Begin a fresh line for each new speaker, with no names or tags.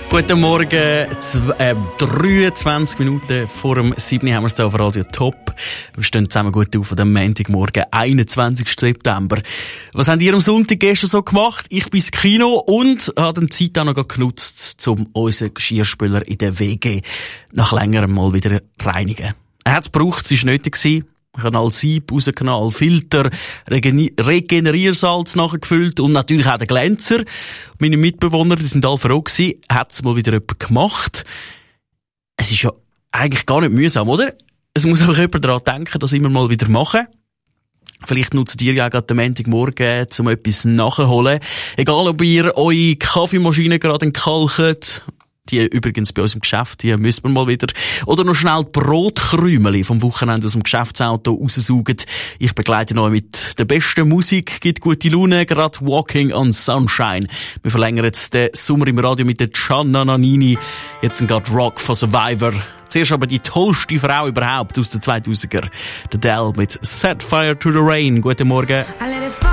Guten Morgen, 23 Minuten vor dem 7. haben wir es hier auf Radio Top. Wir stehen zusammen gut auf an dem Montagmorgen, 21. September. Was habt ihr am Sonntag gestern so gemacht? Ich bin ins Kino und habe die Zeit auch noch genutzt, um unseren Geschirrspüler in der WG nach längerem mal wieder reinigen. Er hat es gebraucht, es war nötig gewesen. Ich habe all Sieb rausgenommen, all Filter, Regeneriersalz nachgefüllt und natürlich auch den Glänzer. Meine Mitbewohner, die sind alle froh gewesen, hat es mal wieder jemand gemacht. Es ist ja eigentlich gar nicht mühsam, oder? Es muss einfach jemand daran denken, das immer mal wieder machen. Vielleicht nutzt ihr ja gerade den Montagmorgen, um etwas nachzuholen. Egal, ob ihr eure Kaffeemaschine gerade entkalkt. Die übrigens bei uns im Geschäft, die müssen wir mal wieder. Oder noch schnell die Brotkrümeli vom Wochenende aus dem Geschäftsauto raussaugen. Ich begleite euch mit der besten Musik, gibt gute Laune, gerade Walking on Sunshine. Wir verlängern jetzt den Sommer im Radio mit der Gianna Nannini. Jetzt gerade Rock von Survivor. Zuerst aber die tollste Frau überhaupt aus den 2000er. Der Dell mit Set Fire to the Rain. Guten Morgen.